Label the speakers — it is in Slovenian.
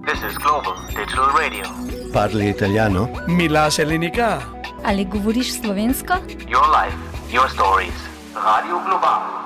Speaker 1: This is Global Digital Radio.
Speaker 2: Parli italiano?
Speaker 3: Mila Selinika.
Speaker 4: Ali govoriš slovensko?
Speaker 1: Your life, your stories. Radio Global.